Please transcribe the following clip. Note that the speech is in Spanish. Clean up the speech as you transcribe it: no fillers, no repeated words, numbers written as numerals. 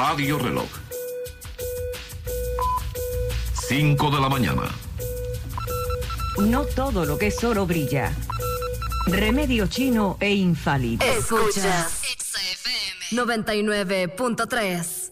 Radio Reloj. 5 de la mañana. No todo lo que es oro brilla. Remedio chino e infalible. Escuchas XFM 99.3.